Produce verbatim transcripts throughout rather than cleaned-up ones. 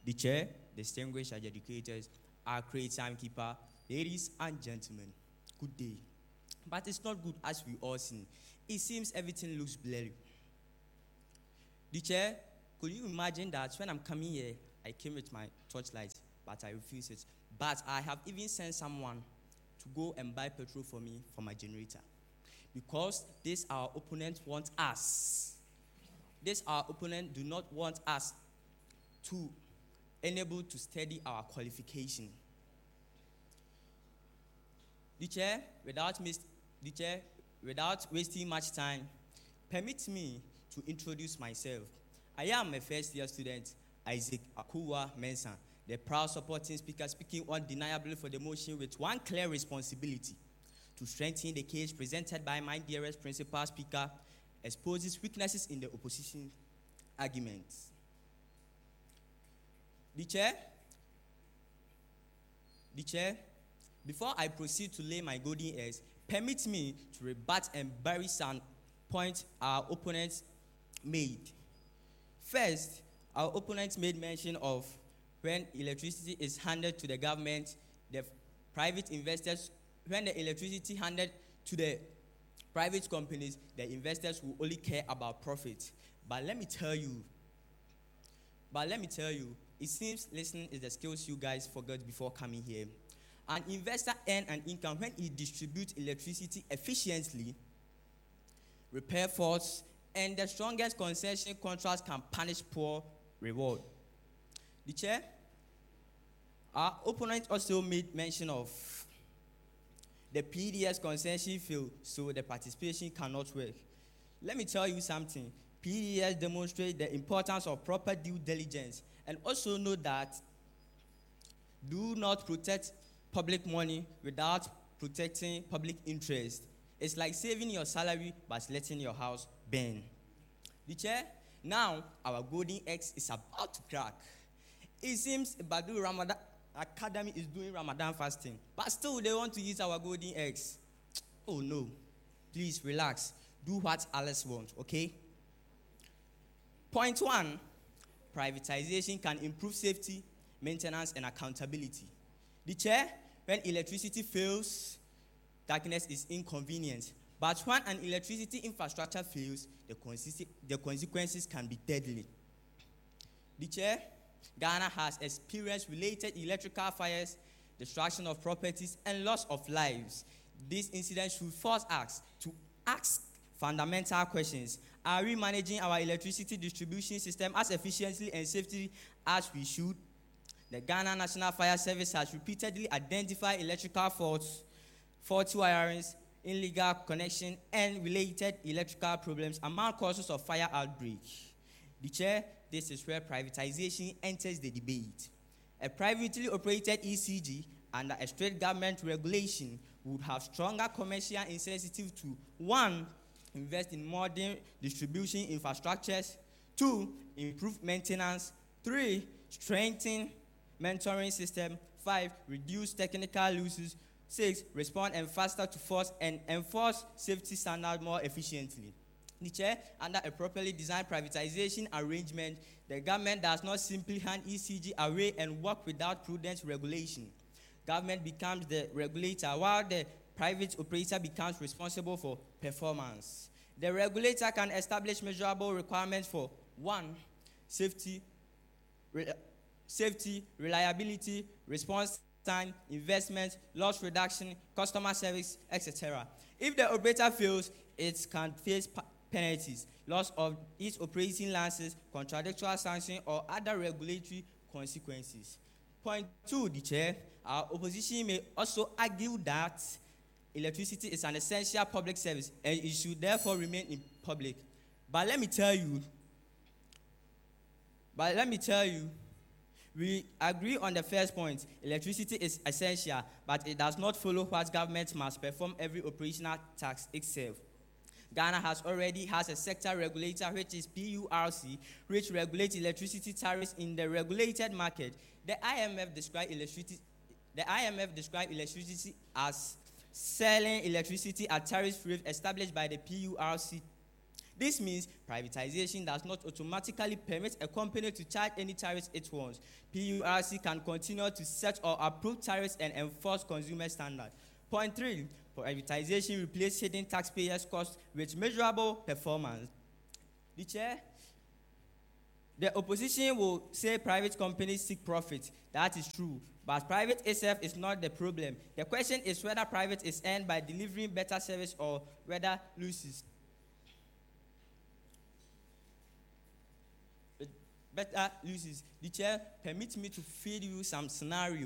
The chair, distinguished educators, our great timekeeper, ladies and gentlemen, good day. But it's not good as we all see. It seems everything looks blurry. The chair, could you imagine that when I'm coming here, I came with my torchlight, but I refuse it. But I have even sent someone to go and buy petrol for me for my generator. Because this our opponent wants us. This our opponent do not want us to enable to study our qualification. The chair, without mis- the chair, without wasting much time, permit me to introduce myself. I am a first year student, Isaac Akuwa Mensah, the proud supporting speaker, speaking undeniably for the motion with one clear responsibility: to strengthen the case presented by my dearest principal speaker, exposes weaknesses in the opposition arguments. The chair, the chair, before I proceed to lay my golden eggs, permit me to rebut and bury some points our opponents made. First, our opponents made mention of when electricity is handed to the government, the private investors, when the electricity handed to the private companies, the investors will only care about profit. But let me tell you, but let me tell you, it seems listening is the skills you guys forgot before coming here. An investor earns an income when he distributes electricity efficiently, repair faults, and the strongest concession contracts can punish poor reward. The chair, our opponent also made mention of the P D S concession failed, so the participation cannot work. Let me tell you something. P D S demonstrates the importance of proper due diligence, and also know that do not protect public money without protecting public interest. It's like saving your salary but letting your house burn. The chair, now our golden X is about to crack. It seems Badu Ramadan Academy is doing Ramadan fasting, but still they want to use our golden eggs. Oh no, please relax. Do what Alice wants, okay? Point one, privatization can improve safety, maintenance, and accountability. The chair, when electricity fails, darkness is inconvenient. But when an electricity infrastructure fails, the, consi- the consequences can be deadly. The chair, Ghana has experienced related electrical fires, destruction of properties, and loss of lives. This incident should force us to ask fundamental questions. Are we managing our electricity distribution system as efficiently and safely as we should? The Ghana National Fire Service has repeatedly identified electrical faults, faulty wirings, illegal connection, and related electrical problems among causes of fire outbreak. The chair, this is where privatization enters the debate. A privately operated E C G under a state government regulation would have stronger commercial incentive to, one, invest in modern distribution infrastructures, two, improve maintenance, three, strengthen mentoring system, five, reduce technical losses, six, respond and faster to force and enforce safety standards more efficiently. The chair, under a properly designed privatization arrangement, the government does not simply hand E C G away and work without prudent regulation. Government becomes the regulator while the private operator becomes responsible for performance. The regulator can establish measurable requirements for one, safety, re- safety, reliability, response time, investment, loss reduction, customer service, et cetera. If the operator fails, it can face pa- penalties, loss of its operating license, contractual sanction, or other regulatory consequences. Point two, the chair, our opposition may also argue that electricity is an essential public service and it should therefore remain in public. But let me tell you, but let me tell you, we agree on the first point. Electricity is essential, but it does not follow what government must perform every operational task itself. Ghana has already has a sector regulator, which is P U R C, which regulates electricity tariffs in the regulated market. The I M F described electricity, the I M F described electricity as selling electricity at tariff rates established by the P U R C. This means privatization does not automatically permit a company to charge any tariffs it wants. P U R C can continue to set or approve tariffs and enforce consumer standards. Point three, privatization replaces hidden taxpayers' costs with measurable performance. The chair, the opposition will say private companies seek profit. That is true. But private itself is not the problem. The question is whether private is earned by delivering better service or whether loses. Better loses. The chair, permit me to feed you some scenario.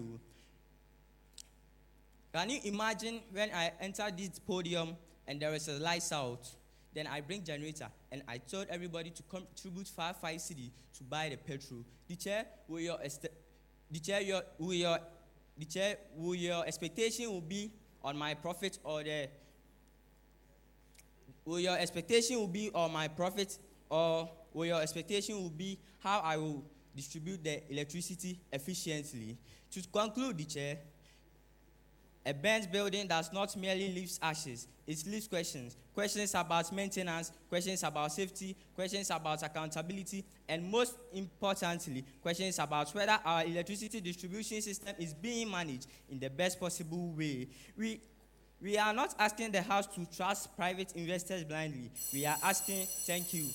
Can you imagine when I enter this podium and there is a lights out? Then I bring generator and I told everybody to contribute five five cedi to buy the petrol. The chair, will your est- the chair, your, will your, the chair, will your expectation will be on my profit or the, will your expectation will be on my profit or will your expectation will be how I will distribute the electricity efficiently? To conclude, the chair, a burnt building does not merely leave ashes, it leaves questions. Questions about maintenance, questions about safety, questions about accountability, and most importantly, questions about whether our electricity distribution system is being managed in the best possible way. We, we are not asking the House to trust private investors blindly. We are asking, thank you.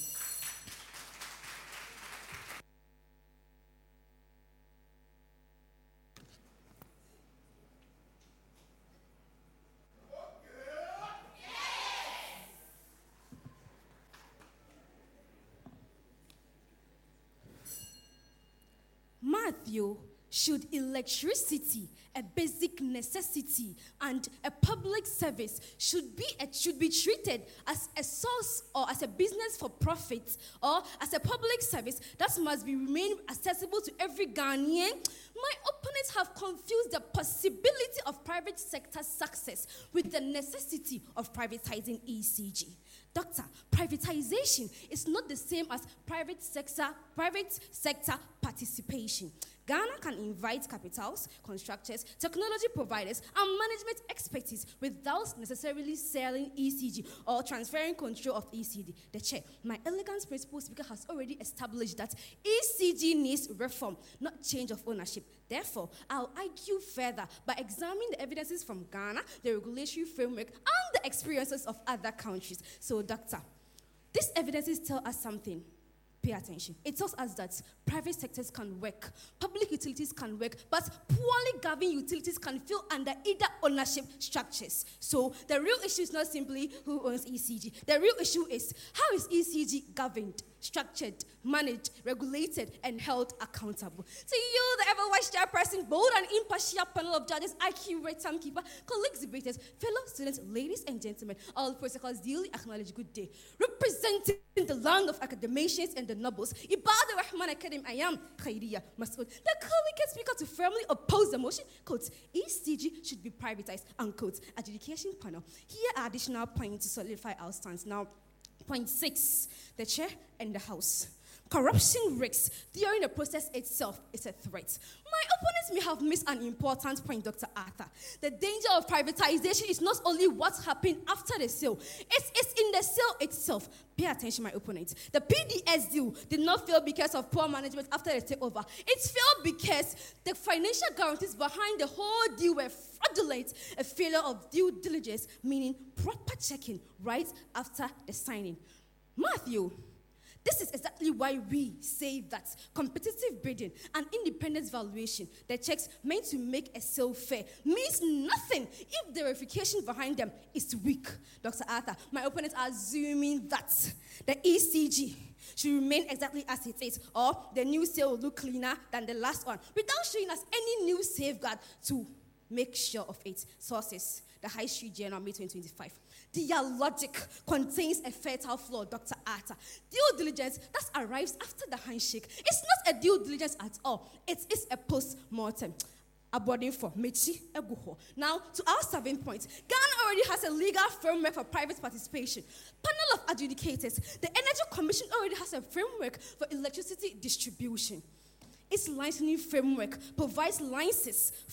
Matthew, should electricity, a basic necessity and a public service, should be a, should be treated as a source or as a business for profit or as a public service that must be remain accessible to every Ghanaian? My opponents have confused the possibility of private sector success with the necessity of privatizing E C G. Doctor, privatization is not the same as private sector, private sector participation. Ghana can invite capitals, constructors, technology providers, and management expertise without necessarily selling E C G or transferring control of E C G. The chair, my elegant principal speaker has already established that E C G needs reform, not change of ownership. Therefore, I'll argue further by examining the evidences from Ghana, the regulatory framework, and the experiences of other countries. So, doctor, these evidences tell us something. Pay attention. It tells us that private sectors can work, public utilities can work, but poorly governed utilities can fall under either ownership structures. So the real issue is not simply who owns E C G. The real issue is how is E C G governed, structured, managed, regulated, and held accountable. To you, the ever-wise chairperson, bold and impartial panel of judges, I Q rate timekeeper, colleagues, debaters, fellow students, ladies and gentlemen, all protocols duly acknowledge good day. Representing the land of academicians and the nobles, Ibadah Rahman Academy, I am Khairia Masood, the colleague speaker to firmly oppose the motion, quote, E C G should be privatized, unquote, adjudication panel. Here are additional points to solidify our stance. Now, point six, the chair and the House. Corruption risks during the process itself is a threat. My opponents may have missed an important point, Doctor Arthur. The danger of privatization is not only what happened after the sale, it's, it's in the sale itself. Pay attention, my opponents. The P D S deal did not fail because of poor management after the takeover. It failed because the financial guarantees behind the whole deal were fraudulent, a failure of due diligence, meaning proper checking right after the signing. Matthew, this is exactly why we say that competitive bidding and independent valuation, the checks meant to make a sale fair, means nothing if the verification behind them is weak. Doctor Arthur, my opponents are assuming that the E C G should remain exactly as it is, or the new sale will look cleaner than the last one, without showing us any new safeguard to make sure of it. Sources, the High Street Journal, May twenty twenty-five. Their logic contains a fatal flaw, Doctor Arthur. Due diligence that arrives after the handshake is not a due diligence at all. It is a post-mortem. Aboarding for Mechi Eguho. Now, to our seventh point, Ghana already has a legal framework for private participation. Panel of adjudicators, the Energy Commission already has a framework for electricity distribution. Its licensing framework provides licenses for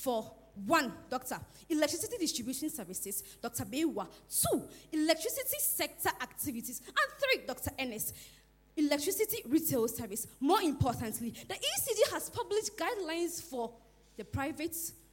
one, Doctor, electricity distribution services, Doctor Bewa. Two, electricity sector activities. And three, Doctor Ennis, electricity retail service. More importantly, the E C D has published guidelines for the private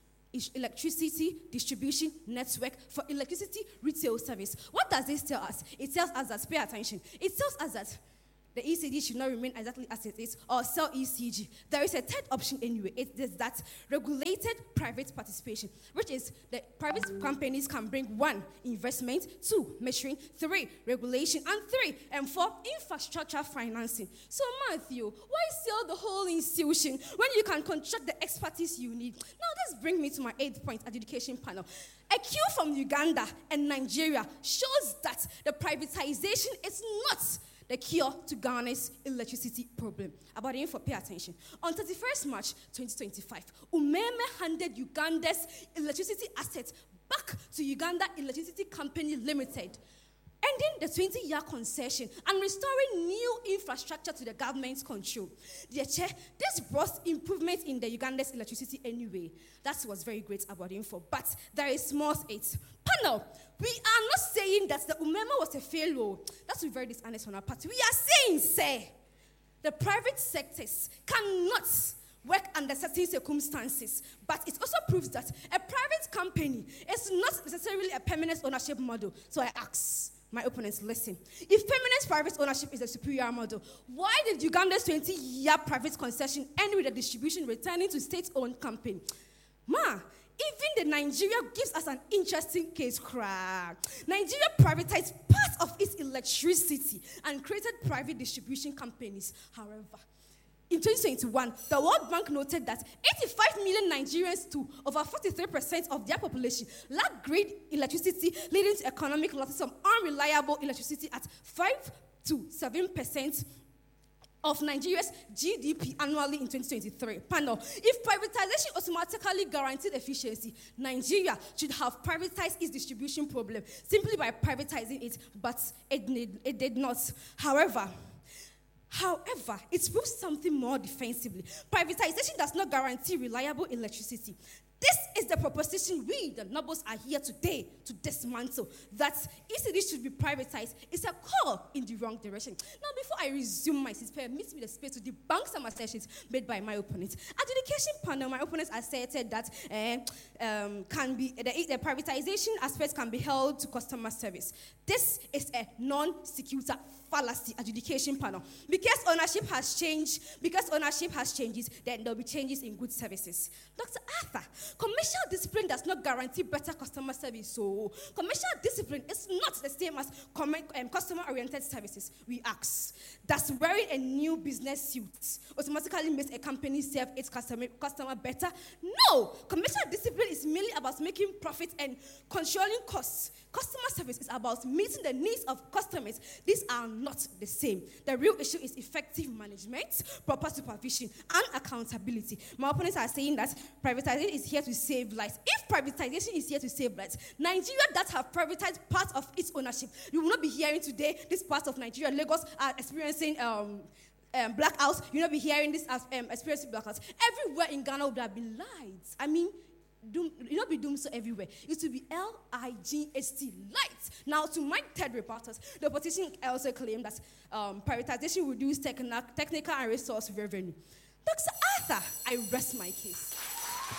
electricity distribution network for electricity retail service. What does this tell us? It tells us that, pay attention, it tells us that the E C D should not remain exactly as it is or sell E C G. There is a third option anyway. It is that regulated private participation, which is that private companies can bring one, investment, two, measuring, three, regulation, and three, and four, infrastructure financing. So Matthew, why sell the whole institution when you can contract the expertise you need? Now this brings me to my eighth point at the education panel. A cue from Uganda and Nigeria shows that the privatization is not the cure to Ghana's electricity problem. About the info, pay attention. On thirty-first March twenty twenty-five, Umeme handed Uganda's electricity assets back to Uganda Electricity Company Limited, ending the twenty-year concession and restoring new infrastructure to the government's control. Dear Chair, this brought improvement in the Uganda's electricity anyway. That was very great about the info, but there is more to it. Panel, we are not saying that the Umema was a failure. That's very dishonest on our part. We are saying, say, the private sectors cannot work under certain circumstances, but it also proves that a private company is not necessarily a permanent ownership model. So I ask my opponents, listen. If permanent private ownership is a superior model, why did Uganda's twenty-year private concession end with the distribution returning to state-owned company? Ma, even the Nigeria gives us an interesting case crack. Nigeria privatized part of its electricity and created private distribution companies. However, in twenty twenty-one, the World Bank noted that eighty-five million Nigerians, to over forty-three percent of their population, lack green electricity, leading to economic losses from unreliable electricity at five to seven percent of Nigeria's G D P annually in twenty twenty-three. Panel, if privatization automatically guaranteed efficiency, Nigeria should have privatized its distribution problem simply by privatizing it, but it, need, it did not. However, However, it proves something more defensively. Privatization does not guarantee reliable electricity. This is the proposition we, the nobles, are here today to dismantle. That E C D should be privatized is a call in the wrong direction. Now, before I resume my speech, permit me the space to debunk some assertions made by my opponents. At the education panel, my opponents asserted that uh, um, can be the, the privatization aspect can be held to customer service. This is a non-sequitur fallacy at the education panel. Because ownership has changed, because ownership has changes, then there will be changes in good services. Doctor Arthur, commercial discipline does not guarantee better customer service. So commercial discipline is not the same as com- um, customer-oriented services. We ask, does wearing a new business suit automatically makes a company serve its customer, customer better? No! Commercial discipline is merely about making profit and controlling costs. Customer service is about meeting the needs of customers. These are not the same. The real issue is effective management, proper supervision, and accountability. My opponents are saying that privatization is here to save lives. If privatization is here to save lives, Nigeria that have privatized part of its ownership, you will not be hearing today this part of Nigeria, Lagos, are experiencing um, um, blackouts. You will not be hearing this as um, experiencing blackouts. Everywhere in Ghana would have been lights. I mean, Doom, you not be doomed so everywhere. It will be L I G H T, lights. Now, to my third reporters, the opposition also claimed that um, privatization will reduce techn- technical and resource revenue. Doctor Arthur, I rest my case.